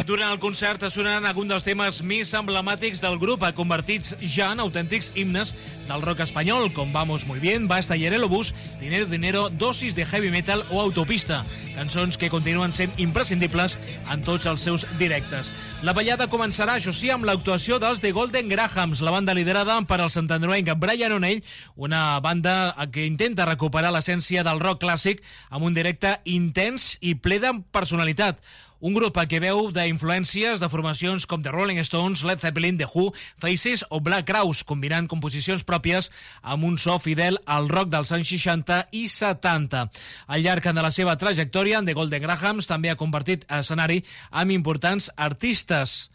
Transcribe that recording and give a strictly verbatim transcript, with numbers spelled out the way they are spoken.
Durant el concert sonaran algun dels temes més emblemàtics del grup, convertits ja en autèntics himnes del rock espanyol, com Vamos Muy Bien, Basta y el Bus, Dinero Dinero, Dosis de Heavy Metal o Autopista, cançons que continuen sent imprescindibles en tots els seus directes. La ballada començarà, això sí, amb l'actuació dels The Golden Grahams, la banda liderada per el santandroenc Brian O'Neill, una banda que intenta recuperar l'essència del rock clàssic amb un directe intens i ple de personalitat. Un grup que veu d'influències de formacions com The Rolling Stones, Led Zeppelin, The Who, Faces o Black Crowes, combinant composicions pròpies amb un so fidel al rock dels anys seixanta i setanta. Al llarg de la seva trajectòria, The Golden Grahams també ha compartit escenari amb importants artistes.